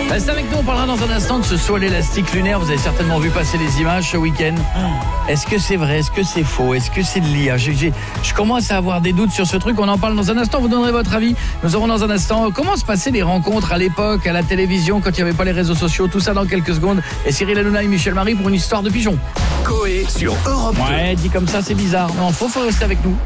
Restez avec nous, on parlera dans un instant de ce saut à l'élastique lunaire. Vous avez certainement vu passer les images ce week-end. Est-ce que c'est vrai? Est-ce que c'est faux? Est-ce que c'est de l'IA? Je commence à avoir des doutes sur ce truc. On en parle dans un instant, vous donnerez votre avis. Nous aurons dans un instant comment se passaient les rencontres à l'époque, à la télévision, quand il n'y avait pas les réseaux sociaux. Tout ça dans quelques secondes. Et Cyril Hanouna et Michel Marie pour une histoire de pigeon. Coé sur Europe 2. Ouais, dit comme ça, c'est bizarre. Non, faut rester avec nous.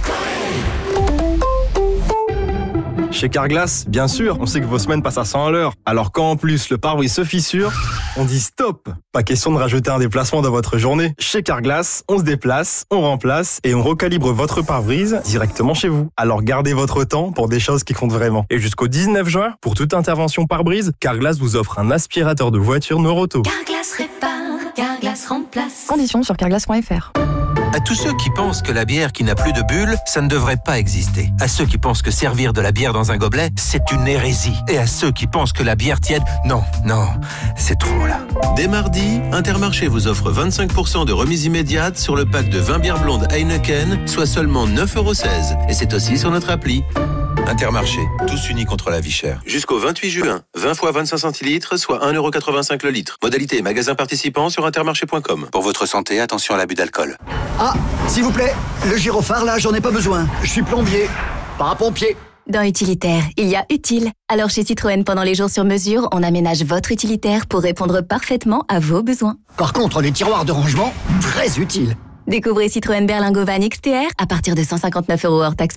Chez Carglass, bien sûr, on sait que vos semaines passent à 100 à l'heure. Alors quand en plus le pare-brise se fissure, on dit stop. Pas question de rajouter un déplacement dans votre journée. Chez Carglass, on se déplace, on remplace et on recalibre votre pare-brise directement chez vous. Alors gardez votre temps pour des choses qui comptent vraiment. Et jusqu'au 19 juin, pour toute intervention pare-brise, Carglass vous offre un aspirateur de voiture Noroto. Carglass répare, Carglass remplace. Conditions sur carglass.fr. À tous ceux qui pensent que la bière qui n'a plus de bulles, ça ne devrait pas exister. À ceux qui pensent que servir de la bière dans un gobelet, c'est une hérésie. Et à ceux qui pensent que la bière tiède, non, c'est trop là. Dès mardi, Intermarché vous offre 25% de remise immédiate sur le pack de 20 bières blondes Heineken, soit seulement 9,16 €. Et c'est aussi sur notre appli. Intermarché, tous unis contre la vie chère. Jusqu'au 28 juin, 20 fois 25 centilitres, soit 1,85 € le litre. Modalité magasin participant sur intermarché.com. Pour votre santé, attention à l'abus d'alcool. Ah, s'il vous plaît, le gyrophare là, j'en ai pas besoin. Je suis plombier, pas un pompier. Dans Utilitaire, il y a utile. Alors chez Citroën, pendant les jours sur mesure, on aménage votre utilitaire pour répondre parfaitement à vos besoins. Par contre, les tiroirs de rangement, très utiles. Découvrez Citroën Berlingo Van XTR à partir de 159 € hors taxe.